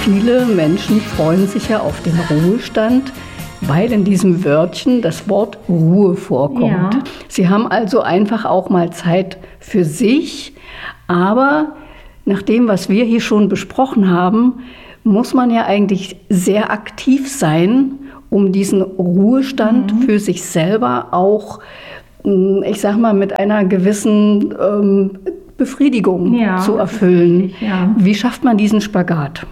Viele Menschen freuen sich ja auf den Ruhestand, weil in diesem Wörtchen das Wort Ruhe vorkommt. Ja. Sie haben also einfach auch mal Zeit für sich, aber nach dem, was wir hier schon besprochen haben, muss man ja eigentlich sehr aktiv sein, um diesen Ruhestand für sich selber auch, ich sag mal, mit einer gewissen Befriedigung zu erfüllen. Richtig, ja. Wie schafft man diesen Spagat?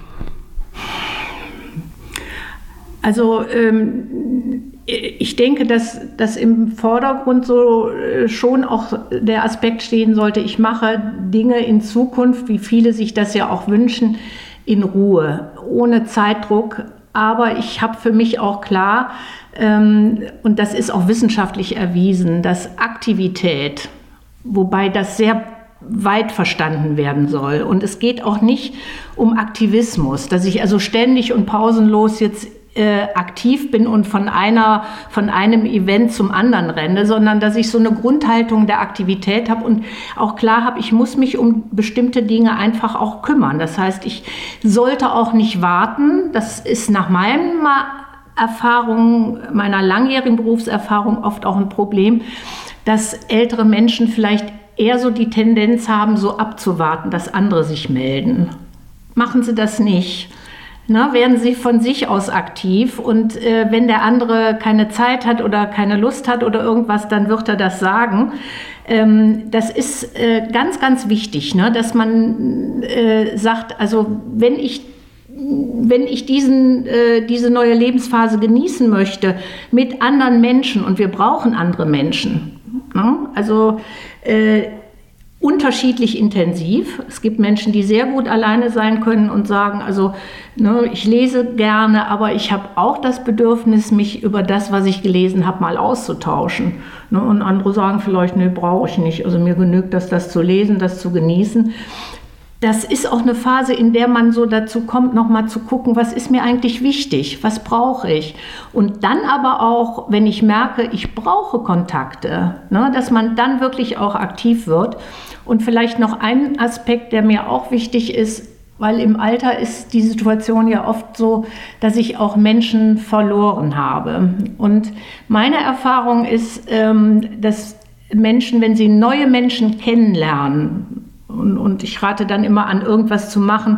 Also ich denke, dass im Vordergrund so schon auch der Aspekt stehen sollte, ich mache Dinge in Zukunft, wie viele sich das ja auch wünschen, in Ruhe, ohne Zeitdruck. Aber ich habe für mich auch klar, und das ist auch wissenschaftlich erwiesen, dass Aktivität, wobei das sehr weit verstanden werden soll. Und es geht auch nicht um Aktivismus, dass ich also ständig und pausenlos jetzt aktiv bin und von einem Event zum anderen renne, sondern dass ich so eine Grundhaltung der Aktivität habe und auch klar habe, ich muss mich um bestimmte Dinge einfach auch kümmern. Das heißt, ich sollte auch nicht warten. Das ist nach meiner Erfahrung, meiner langjährigen Berufserfahrung oft auch ein Problem, dass ältere Menschen vielleicht eher so die Tendenz haben, so abzuwarten, dass andere sich melden. Machen Sie das nicht. Werden Sie von sich aus aktiv und wenn der andere keine Zeit hat oder keine Lust hat oder irgendwas, dann wird er das sagen. Das ist ganz, ganz wichtig, dass man sagt, also wenn ich diese neue Lebensphase genießen möchte mit anderen Menschen und wir brauchen andere Menschen, also unterschiedlich intensiv. Es gibt Menschen, die sehr gut alleine sein können und sagen, also ich lese gerne, aber ich habe auch das Bedürfnis, mich über das, was ich gelesen habe, mal auszutauschen. Und andere sagen vielleicht, nee, brauche ich nicht. Also mir genügt das zu lesen, das zu genießen. Das ist auch eine Phase, in der man so dazu kommt, nochmal zu gucken, was ist mir eigentlich wichtig, was brauche ich. Und dann aber auch, wenn ich merke, ich brauche Kontakte, dass man dann wirklich auch aktiv wird. Und vielleicht noch ein Aspekt, der mir auch wichtig ist, weil im Alter ist die Situation ja oft so, dass ich auch Menschen verloren habe. Und meine Erfahrung ist, dass Menschen, wenn sie neue Menschen kennenlernen, und ich rate dann immer an, irgendwas zu machen,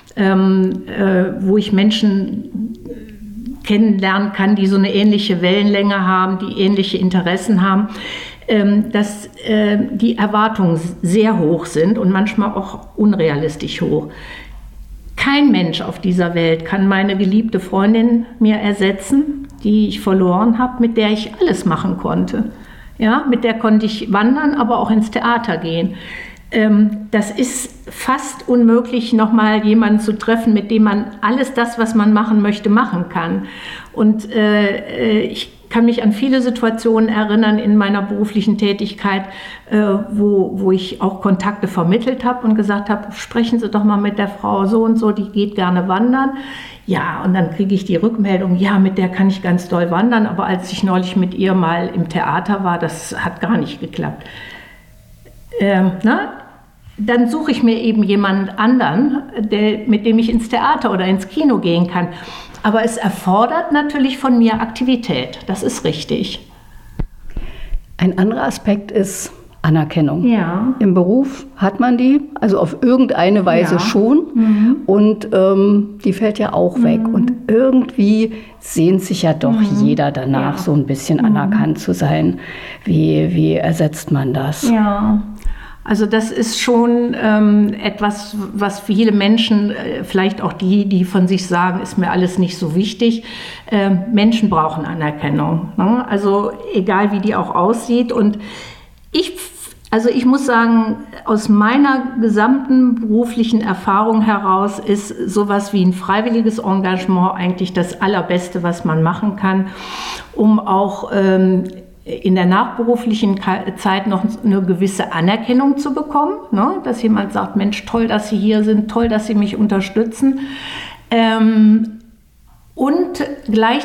wo ich Menschen kennenlernen kann, die so eine ähnliche Wellenlänge haben, die ähnliche Interessen haben, dass die Erwartungen sehr hoch sind und manchmal auch unrealistisch hoch. Kein Mensch auf dieser Welt kann meine geliebte Freundin mir ersetzen, die ich verloren habe, mit der ich alles machen konnte. Ja, mit der konnte ich wandern, aber auch ins Theater gehen. Das ist fast unmöglich, nochmal jemanden zu treffen, mit dem man alles das, was man machen möchte, machen kann. Und ich kann mich an viele Situationen erinnern in meiner beruflichen Tätigkeit, wo ich auch Kontakte vermittelt habe und gesagt habe, sprechen Sie doch mal mit der Frau so und so, die geht gerne wandern. Ja, und dann kriege ich die Rückmeldung, ja, mit der kann ich ganz doll wandern, aber als ich neulich mit ihr mal im Theater war, das hat gar nicht geklappt. Dann suche ich mir eben jemand anderen, mit dem ich ins Theater oder ins Kino gehen kann. Aber es erfordert natürlich von mir Aktivität, das ist richtig. Ein anderer Aspekt ist Anerkennung. Ja. Im Beruf hat man die, also auf irgendeine Weise schon. Und die fällt ja auch weg. Und irgendwie sehnt sich ja doch jeder danach, so ein bisschen anerkannt zu sein. Wie ersetzt man das? Ja. Also das ist schon etwas, was viele Menschen, vielleicht auch die von sich sagen, ist mir alles nicht so wichtig. Menschen brauchen Anerkennung, ne? Also egal wie die auch aussieht. Und ich muss sagen, aus meiner gesamten beruflichen Erfahrung heraus ist sowas wie ein freiwilliges Engagement eigentlich das Allerbeste, was man machen kann, um auch in der nachberuflichen Zeit noch eine gewisse Anerkennung zu bekommen, ne? Dass jemand sagt, Mensch, toll, dass Sie hier sind, toll, dass Sie mich unterstützen. Und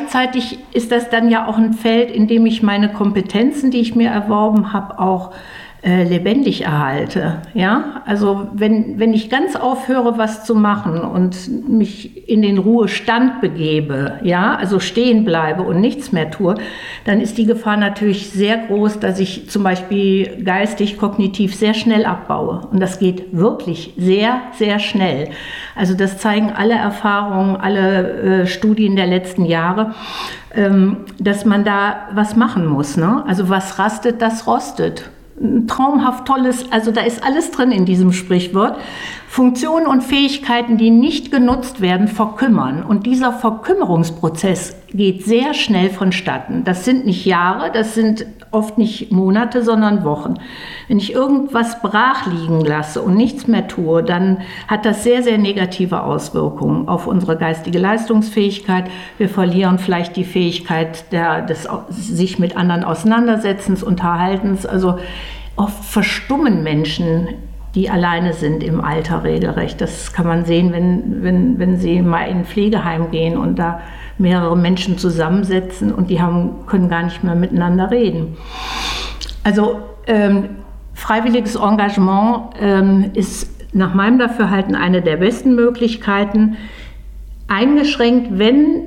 gleichzeitig ist das dann ja auch ein Feld, in dem ich meine Kompetenzen, die ich mir erworben habe, auch lebendig erhalte. Ja? Also wenn ich ganz aufhöre, was zu machen und mich in den Ruhestand begebe, ja, also stehen bleibe und nichts mehr tue, dann ist die Gefahr natürlich sehr groß, dass ich zum Beispiel geistig, kognitiv sehr schnell abbaue. Und das geht wirklich sehr, sehr schnell. Also das zeigen alle Erfahrungen, alle Studien der letzten Jahre, dass man da was machen muss. Ne? Also was rastet, das rostet. Ein traumhaft tolles, also da ist alles drin in diesem Sprichwort. Funktionen und Fähigkeiten, die nicht genutzt werden, verkümmern. Und dieser Verkümmerungsprozess geht sehr schnell vonstatten. Das sind nicht Jahre, das sind oft nicht Monate, sondern Wochen. Wenn ich irgendwas brach liegen lasse und nichts mehr tue, dann hat das sehr, sehr negative Auswirkungen auf unsere geistige Leistungsfähigkeit. Wir verlieren vielleicht die Fähigkeit des sich mit anderen Auseinandersetzens, Unterhaltens. Also oft verstummen Menschen, die alleine sind im Alter regelrecht. Das kann man sehen, wenn sie mal in ein Pflegeheim gehen und da mehrere Menschen zusammensetzen und die können gar nicht mehr miteinander reden. Also freiwilliges Engagement ist nach meinem Dafürhalten eine der besten Möglichkeiten, eingeschränkt, wenn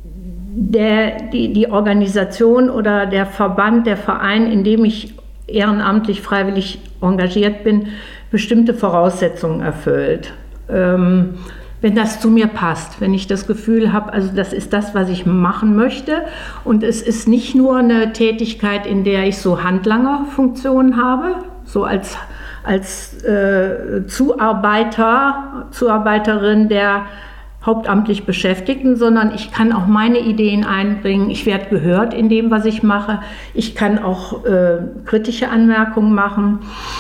die Organisation oder der Verband, der Verein, in dem ich ehrenamtlich freiwillig engagiert bin, bestimmte Voraussetzungen erfüllt. Wenn das zu mir passt, wenn ich das Gefühl habe, also das ist das, was ich machen möchte und es ist nicht nur eine Tätigkeit, in der ich so Handlangerfunktionen habe, so als Zuarbeiterin der hauptamtlich Beschäftigten, sondern ich kann auch meine Ideen einbringen. Ich werde gehört in dem, was ich mache. Ich kann auch kritische Anmerkungen machen.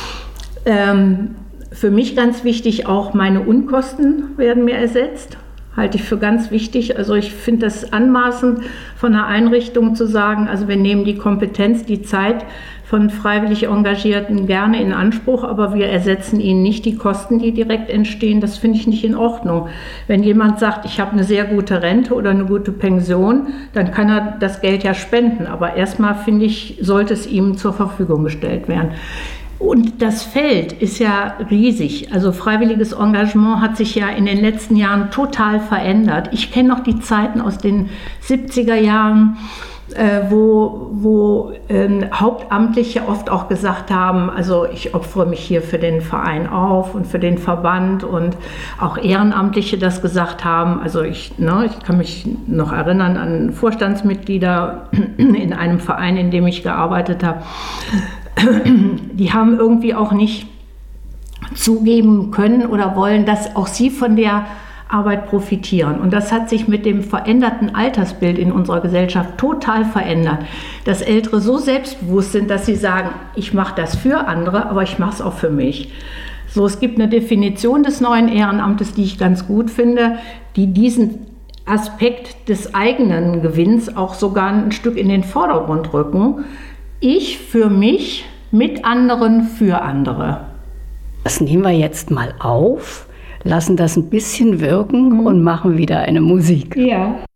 Für mich ganz wichtig, auch meine Unkosten werden mir ersetzt. Halte ich für ganz wichtig. Also ich finde das anmaßend von einer Einrichtung zu sagen, also wir nehmen die Kompetenz, die Zeit von freiwillig Engagierten gerne in Anspruch, aber wir ersetzen ihnen nicht die Kosten, die direkt entstehen. Das finde ich nicht in Ordnung. Wenn jemand sagt, ich habe eine sehr gute Rente oder eine gute Pension, dann kann er das Geld ja spenden. Aber erstmal, finde ich, sollte es ihm zur Verfügung gestellt werden. Und das Feld ist ja riesig. Also freiwilliges Engagement hat sich ja in den letzten Jahren total verändert. Ich kenne noch die Zeiten aus den 70er Jahren, wo Hauptamtliche oft auch gesagt haben, also ich opfere mich hier für den Verein auf und für den Verband, und auch Ehrenamtliche das gesagt haben. Also ich kann mich noch erinnern an Vorstandsmitglieder in einem Verein, in dem ich gearbeitet habe. Die haben irgendwie auch nicht zugeben können oder wollen, dass auch sie von der Arbeit profitieren. Und das hat sich mit dem veränderten Altersbild in unserer Gesellschaft total verändert. Dass Ältere so selbstbewusst sind, dass sie sagen, ich mache das für andere, aber ich mache es auch für mich. So, es gibt eine Definition des neuen Ehrenamtes, die ich ganz gut finde, die diesen Aspekt des eigenen Gewinns auch sogar ein Stück in den Vordergrund rücken. Ich für mich, mit anderen, für andere. Das nehmen wir jetzt mal auf, lassen das ein bisschen wirken und machen wieder eine Musik. Ja.